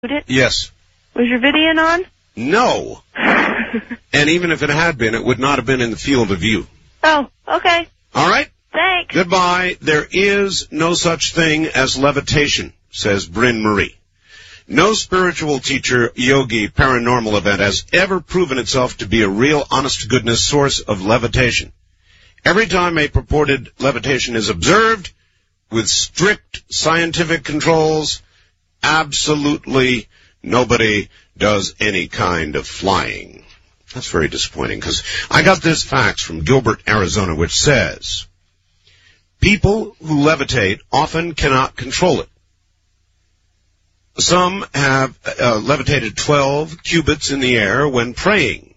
Yes. Was your Vidian on? No. And even if it had been, it would not have been in the field of view. Oh, okay. All right? Thanks. Goodbye. There is no such thing as levitation, says Bryn Marie. No spiritual teacher, yogi, paranormal event has ever proven itself to be a real, honest-to-goodness source of levitation. Every time a purported levitation is observed, with strict scientific controls, absolutely nobody does any kind of flying. That's very disappointing, because I got this fax from Gilbert, Arizona, which says, people who levitate often cannot control it. Some have levitated 12 cubits in the air when praying.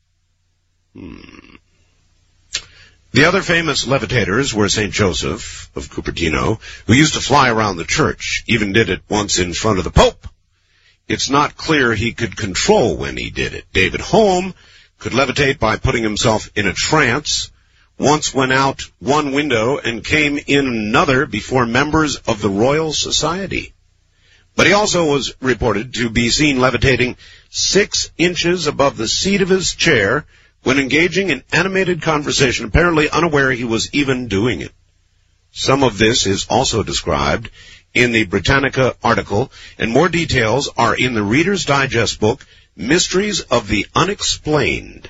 The other famous levitators were St. Joseph of Cupertino, who used to fly around the church, even did it once in front of the Pope. It's not clear he could control when he did it. David Home could levitate by putting himself in a trance, once went out one window and came in another before members of the Royal Society. But he also was reported to be seen levitating 6 inches above the seat of his chair when engaging in animated conversation, apparently unaware he was even doing it. Some of this is also described in the Britannica article, and more details are in the Reader's Digest book, Mysteries of the Unexplained.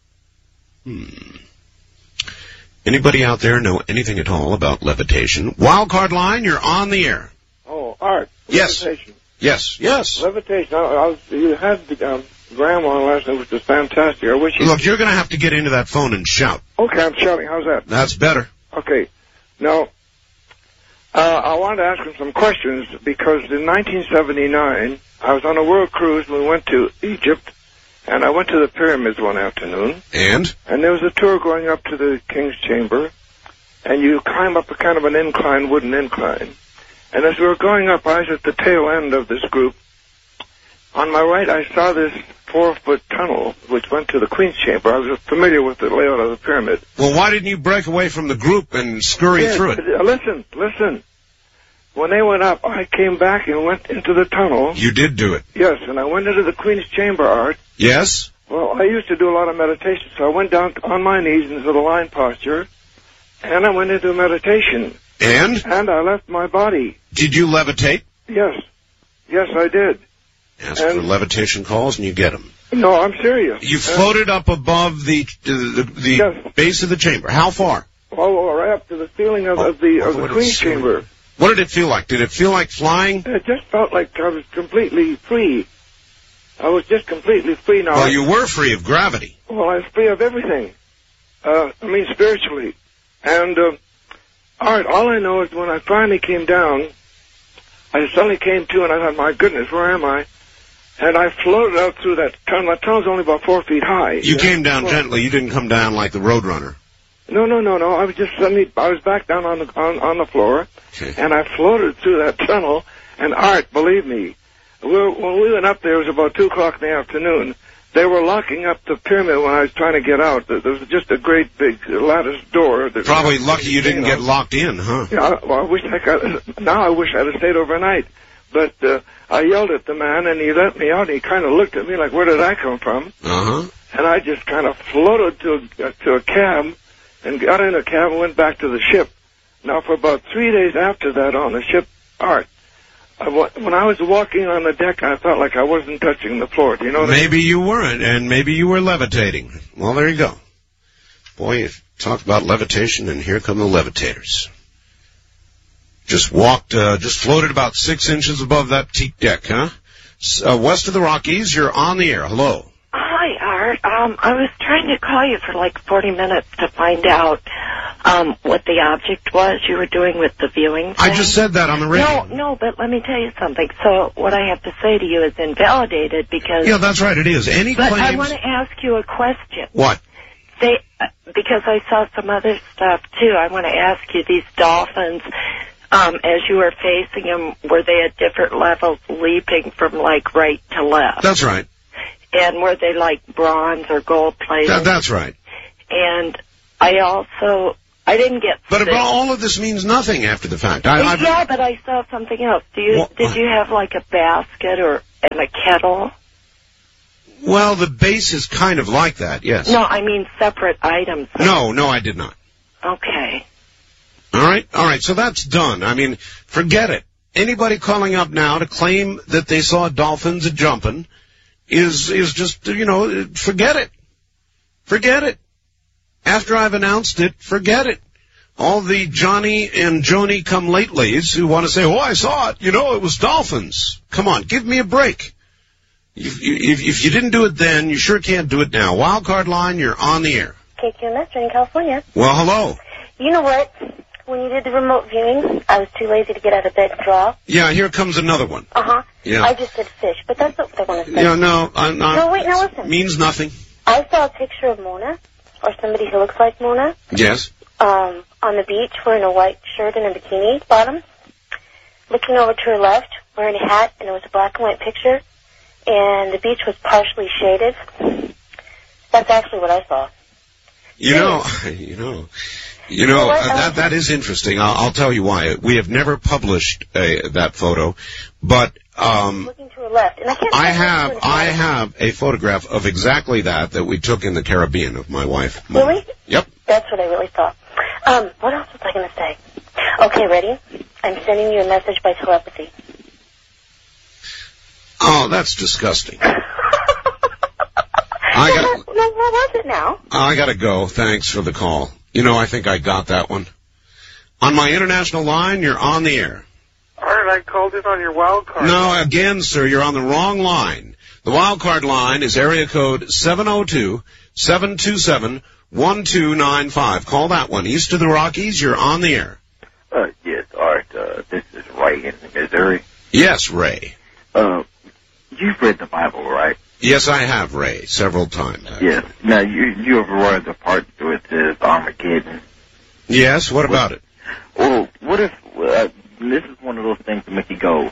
Anybody out there know anything at all about levitation? Wildcard line, you're on the air. Oh, Art. Yes. Levitation. Yes. Levitation. You had the Graham on last night, which was fantastic. I wish you... Look, you're going to have to get into that phone and shout. Okay, I'm shouting. How's that? That's better. Okay. Now, I wanted to ask him some questions because in 1979, I was on a world cruise and we went to Egypt, and I went to the pyramids one afternoon. And there was a tour going up to the King's Chamber, and you climb up a kind of an incline, wooden incline. And as we were going up, I was at the tail end of this group. On my right, I saw this 4-foot tunnel which went to the Queen's Chamber. I was familiar with the layout of the pyramid. Well, why didn't you break away from the group and scurry through it? Listen. When they went up, I came back and went into the tunnel. You did do it. Yes, and I went into the Queen's Chamber, Art. Yes? Well, I used to do a lot of meditation, so I went down on my knees into the lying posture, and I went into meditation. And? And I left my body. Did you levitate? Yes, I did. Ask for levitation calls and you get them. No, I'm serious. You floated up above the yes. base of the chamber. How far? Oh, right up to the ceiling of the Queen's Chamber. What did it feel like? Did it feel like flying? It just felt like I was completely free. I was just completely free now. Well, you were free of gravity. Well, I was free of everything. Spiritually. And, all I know is when I finally came down, I suddenly came to and I thought, my goodness, where am I? And I floated out through that tunnel. That tunnel's only about 4 feet high. You came down gently. You didn't come down like the Roadrunner. No. I was just suddenly, I was back down on the floor, okay. And I floated through that tunnel. And Art, believe me, when we went up there, it was about 2 o'clock in the afternoon. They were locking up the pyramid when I was trying to get out. There was just a great big lattice door. Probably lucky you didn't get locked in, huh? Yeah. Well, I wish I'd have stayed overnight. But I yelled at the man, and he let me out. And he kind of looked at me like, "Where did I come from?" And I just kind of floated to a cab. And got in a cab and went back to the ship. Now, for about 3 days after that on the ship, Art, when I was walking on the deck, I felt like I wasn't touching the floor. Do you know what I mean? Maybe you weren't, and maybe you were levitating. Well, there you go. Boy, you talk about levitation, and here come the levitators. Just floated about 6 inches above that teak deck, huh? West of the Rockies, you're on the air. Hello. Hi, Art. I was trying to call you for like 40 minutes to find out what the object was you were doing with the viewing thing. I just said that on the radio. No, but let me tell you something. So what I have to say to you is invalidated because... Yeah, that's right, it is. But I want to ask you a question. What? Because I saw some other stuff, too. I want to ask you, these dolphins, as you were facing them, were they at different levels leaping from, like, right to left? That's right. And were they like bronze or gold plated? That's right. And I didn't get But sick. all of this means nothing after the fact. Yeah, but I saw something else. Did you have like a basket or and a kettle? Well, the base is kind of like that, yes. No, I mean separate items. No, I did not. Okay. All right, so that's done. I mean, forget it. Anybody calling up now to claim that they saw dolphins a-jumping is just, forget it. Forget it. After I've announced it, forget it. All the Johnny and Joni come-latelys who want to say, I saw it. It was dolphins. Come on, give me a break. If you didn't do it then, you sure can't do it now. Wildcard line, you're on the air. KQMS, in California. Well, hello. You know what? When you did the remote viewing, I was too lazy to get out of bed and draw. Yeah, here comes another one. Uh-huh. Yeah. I just said fish, but that's what they want to say. Yeah, no, I'm not. No, wait, now listen. Means nothing. I saw a picture of Mona, or somebody who looks like Mona. Yes. On the beach, wearing a white shirt and a bikini bottom, looking over to her left, wearing a hat, and it was a black and white picture, and the beach was partially shaded. That's actually what I saw. That is interesting. I'll tell you why. We have never published that photo, but looking to her left, and I have a photograph of exactly that we took in the Caribbean of my wife. Really? Yep. That's what I really thought. What else was I going to say? Okay, ready? I'm sending you a message by telepathy. Oh, that's disgusting. What was it now? I gotta go. Thanks for the call. I think I got that one. On my international line, you're on the air. All right, I called in on your wild card. No, again, sir, you're on the wrong line. The wild card line is area code 702-727-1295. Call that one. East of the Rockies, you're on the air. Yes, Art. This is Ray in Missouri. Yes, Ray. You've read the Bible, right? Yes, I have, Ray, several times. Yes. Now, you ever read the part where it says Armageddon? Yes, what about it? Well, what if, this is one of those things that make you go,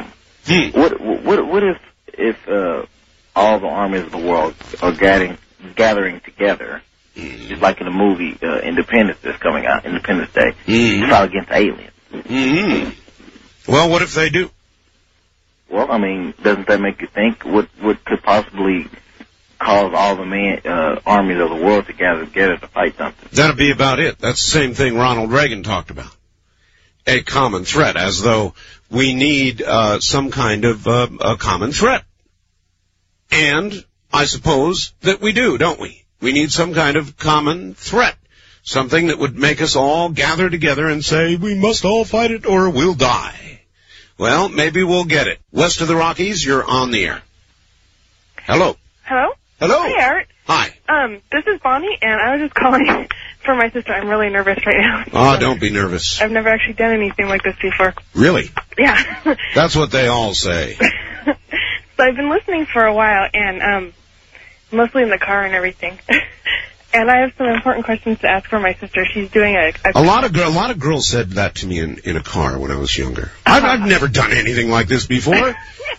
What if all the armies of the world are gathering together, just like in the movie Independence that's coming out, Independence Day, to fight against aliens? Well, what if they do? Well, I mean, doesn't that make you think what could possibly cause all the armies of the world to gather together to fight something? That'd be about it. That's the same thing Ronald Reagan talked about. A common threat, as though we need some kind of a common threat. And I suppose that we do, don't we? We need some kind of common threat. Something that would make us all gather together and say, we must all fight it or we'll die. Well, maybe we'll get it. West of the Rockies, you're on the air. Hello. Hello? Hello. Hi, Art. Hi. This is Bonnie, and I was just calling for my sister. I'm really nervous right now. Oh, don't be nervous. I've never actually done anything like this before. Really? Yeah. That's what they all say. So I've been listening for a while, and mostly in the car and everything. And I have some important questions to ask for my sister. She's doing a lot of girls said that to me in a car when I was younger. I've never done anything like this before.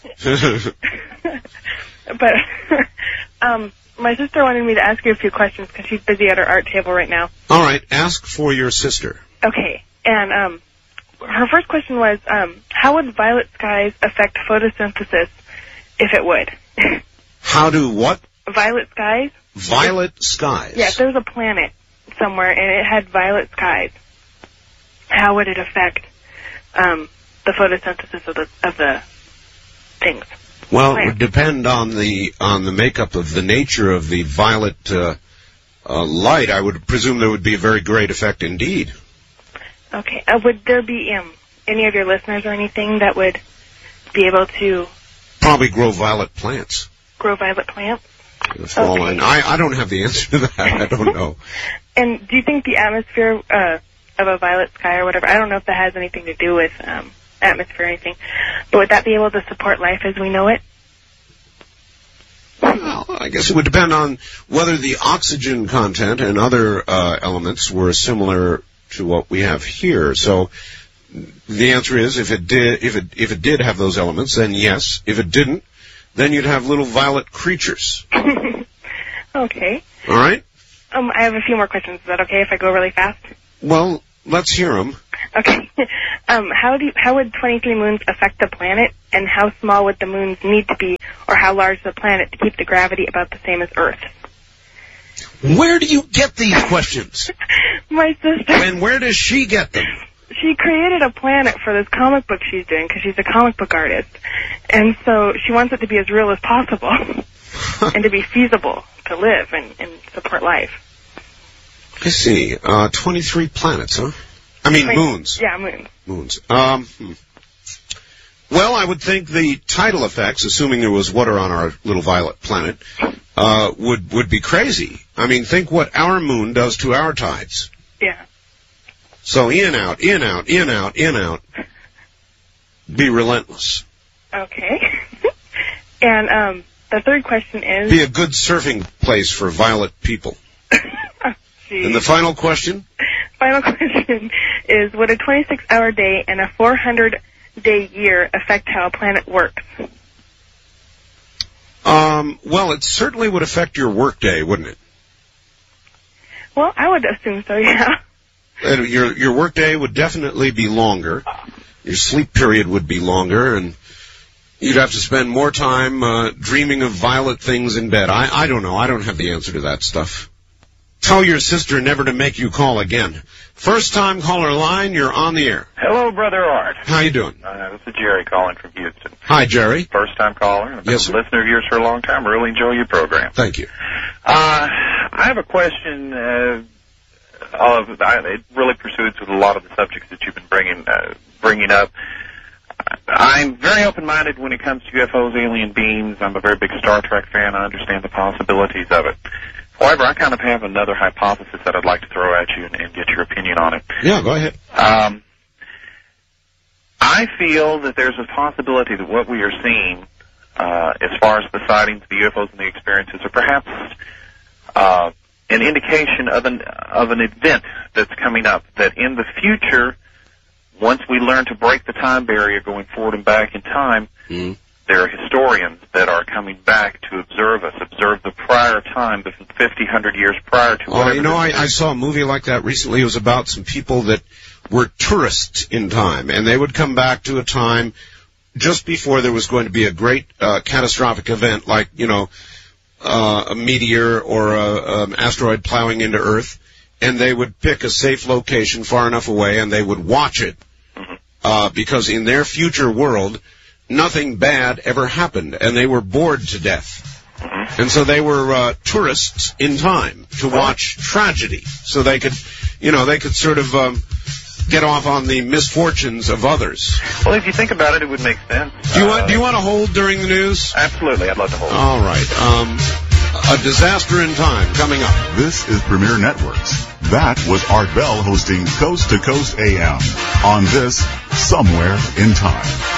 But my sister wanted me to ask you a few questions because she's busy at her art table right now. All right, ask for your sister. Okay, and her first question was, how would violet skies affect photosynthesis if it would? How do what? Violet skies. Violet skies? Yeah, if there's a planet somewhere and it had violet skies, how would it affect the photosynthesis of the things? Well, it would depend on the makeup of the nature of the violet light. I would presume there would be a very great effect indeed. Okay. Would there be any of your listeners or anything that would be able to... Probably grow violet plants. Grow violet plants? Okay. I don't have the answer to that. I don't know. And do you think the atmosphere of a violet sky or whatever, I don't know if that has anything to do with atmosphere or anything, but would that be able to support life as we know it? Well, I guess it would depend on whether the oxygen content and other elements were similar to what we have here. So the answer is if it did have those elements, then yes. If it didn't, then you'd have little violet creatures. Okay. All right? I have a few more questions. Is that okay if I go really fast? Well, let's hear them. Okay. How would 23 moons affect the planet, and how small would the moons need to be, or how large the planet to keep the gravity about the same as Earth? Where do you get these questions? My sister. And where does she get them? She created a planet for this comic book she's doing because she's a comic book artist. And so she wants it to be as real as possible and to be feasible to live and support life. I see. 23 planets, huh? I mean, moons. Yeah, moons. Moons. Well, I would think the tidal effects, assuming there was water on our little violet planet, would be crazy. I mean, think what our moon does to our tides. Yeah. So in, out, in, out, in, out, in, out. Be relentless. Okay. And the third question is... Be a good surfing place for violet people. And the final question? Final question is, would a 26-hour day and a 400-day year affect how a planet works? Well, it certainly would affect your workday, wouldn't it? Well, I would assume so, yeah. Your workday would definitely be longer. Your sleep period would be longer, and you'd have to spend more time dreaming of violet things in bed. I don't know. I don't have the answer to that stuff. Tell your sister never to make you call again. First time caller line, you're on the air. Hello, Brother Art. How you doing? This is Jerry calling from Houston. Hi, Jerry. First time caller. I've been a listener of yours for a long time. I really enjoy your program. Thank you. I have a question. It really pursues with a lot of the subjects that you've been bringing up. I'm very open-minded when it comes to UFOs, alien beings. I'm a very big Star Trek fan. I understand the possibilities of it. However, I kind of have another hypothesis that I'd like to throw at you and get your opinion on it. Yeah, go ahead. I feel that there's a possibility that what we are seeing, as far as the sightings, the UFOs, and the experiences, are perhaps an indication of an event that's coming up. That in the future, once we learn to break the time barrier going forward and back in time, there are historians that are coming back to observe the prior time, the 50, 100 years prior to whatever. Oh, you know, I saw a movie like that recently. It was about some people that were tourists in time, and they would come back to a time just before there was going to be a great catastrophic event, like, you know, a meteor or an asteroid plowing into Earth, and they would pick a safe location far enough away, and they would watch it, because in their future world, nothing bad ever happened, and they were bored to death. And so they were tourists in time to watch tragedy, so they could, you know, they could sort of get off on the misfortunes of others. Well, if you think about it, it would make sense. Do you want to hold during the news? Absolutely, I'd love to hold. All right. A disaster in time coming up. This is Premier Networks. That was Art Bell hosting Coast to Coast AM on this Somewhere in Time.